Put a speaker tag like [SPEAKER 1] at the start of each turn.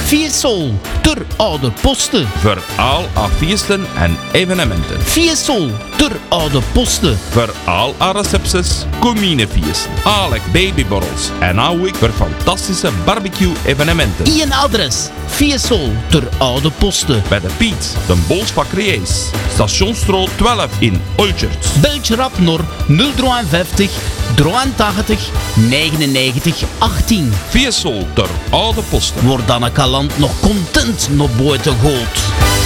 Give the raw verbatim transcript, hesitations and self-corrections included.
[SPEAKER 1] Fiesol, ter oude posten.
[SPEAKER 2] Voor al haar feesten en evenementen.
[SPEAKER 1] Fiesol, ter oude posten.
[SPEAKER 2] Voor al haar recepties, cominefeesten, alek babyborrels en ook voor fantastische barbecue-evenementen.
[SPEAKER 1] Ien adres, Fiesol, ter oude posten.
[SPEAKER 2] Bij de Piet, de Bols van Creëes, Stationsstraat twaalf in Olchert.
[SPEAKER 1] Beltje rap naar nul vijfenvijftig, drieëntachtig, negenennegentig, achttien.
[SPEAKER 2] Fiesol ter oude posten.
[SPEAKER 1] Wordt dan een kalant nog content naar buiten gooit.